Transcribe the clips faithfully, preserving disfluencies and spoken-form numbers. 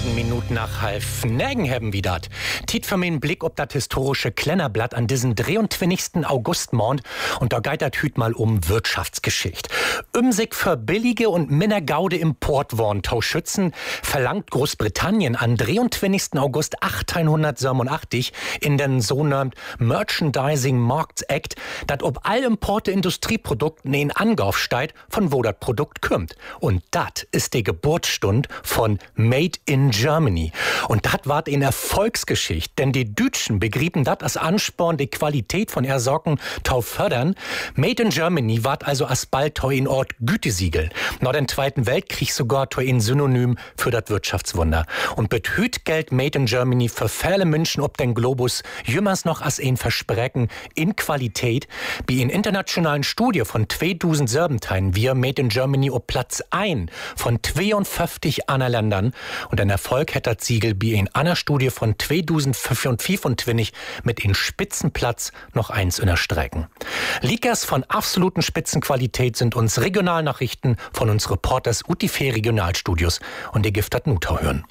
negen Minuten nach halb negen haben wir dat. Tit für mich Blick ob dat historische Klennerblatt an diesen dreiundzwanzigsten Augustmond und da geht dat hüt mal um Wirtschaftsgeschichte. Um sich für billige und mindergaude Importwaren schützen, verlangt Großbritannien an dreiundzwanzigsten August achtzehnhundertsiebenundachtzig in den sogenannten Merchandising Markets Act, dat ob all Importe Industrieprodukten in Angauf steigt, von wo das Produkt kommt. Und dat ist die Geburtsstund von Made in Germany. Und dat ward in Erfolgsgeschichte, denn die Deutschen begrieben dat als Ansporn, die Qualität von ihrer Sorgen tau fördern. Made in Germany ward also als bald tau in Ort Gütesiegel. Nach dem Zweiten Weltkrieg sogar tau in Synonym für das Wirtschaftswunder. Und behüt Geld Made in Germany für viele Menschen ob den Globus jümmers noch als ein Versprechen in Qualität, wie in internationalen Studie von zweitausendsiebzehn wir Made in Germany ob Platz eins von zweiundfünfzig anderen Ländern und ein Erfolg hätte das Siegel wie in einer Studie von zweitausendfünfundzwanzig mit in Spitzenplatz noch eins in der Strecken. Liegers von absoluten Spitzenqualität sind uns Regionalnachrichten von uns Reporters U T V Regionalstudios und die Gift hat Nutau hören.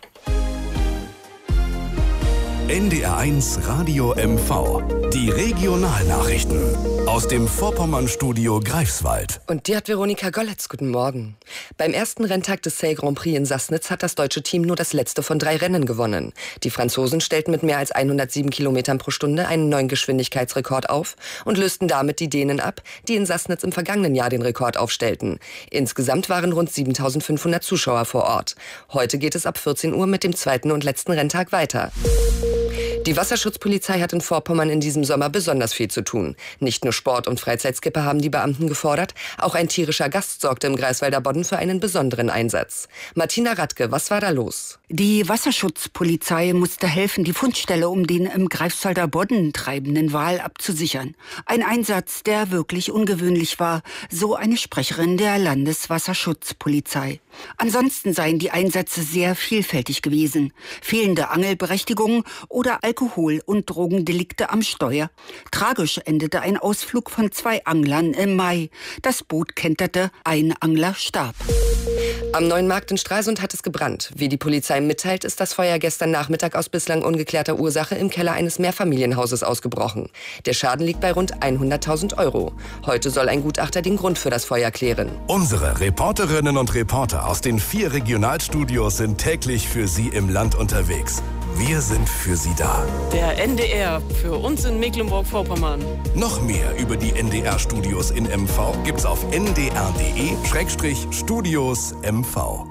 N D R eins Radio M V. Die Regionalnachrichten aus dem Vorpommern-Studio Greifswald. Und die hat Veronika Golletz. Guten Morgen. Beim ersten Renntag des Sail Grand Prix in Sassnitz hat das deutsche Team nur das letzte von drei Rennen gewonnen. Die Franzosen stellten mit mehr als hundertsieben Kilometern pro Stunde einen neuen Geschwindigkeitsrekord auf und lösten damit die Dänen ab, die in Sassnitz im vergangenen Jahr den Rekord aufstellten. Insgesamt waren rund siebentausendfünfhundert Zuschauer vor Ort. Heute geht es ab vierzehn Uhr mit dem zweiten und letzten Renntag weiter. Die Wasserschutzpolizei hat in Vorpommern in diesem Sommer besonders viel zu tun. Nicht nur Sport- und Freizeitskipper haben die Beamten gefordert, auch ein tierischer Gast sorgte im Greifswalder Bodden für einen besonderen Einsatz. Martina Radke, was war da los? Die Wasserschutzpolizei musste helfen, die Fundstelle um den im Greifswalder Bodden treibenden Wal abzusichern. Ein Einsatz, der wirklich ungewöhnlich war, so eine Sprecherin der Landeswasserschutzpolizei. Ansonsten seien die Einsätze sehr vielfältig gewesen. Fehlende Angelberechtigung oder Alkohol- und Drogendelikte am Steuer. Tragisch endete ein Ausflug von zwei Anglern im Mai. Das Boot kenterte, ein Angler starb. Am Neuen Markt in Stralsund hat es gebrannt. Wie die Polizei mitteilt, ist das Feuer gestern Nachmittag aus bislang ungeklärter Ursache im Keller eines Mehrfamilienhauses ausgebrochen. Der Schaden liegt bei rund hunderttausend Euro. Heute soll ein Gutachter den Grund für das Feuer klären. Unsere Reporterinnen und Reporter aus den vier Regionalstudios sind täglich für Sie im Land unterwegs. Wir sind für Sie da. Der N D R für uns in Mecklenburg-Vorpommern. Noch mehr über die N D R-Studios in M V gibt's auf n d r punkt d e Studios M V.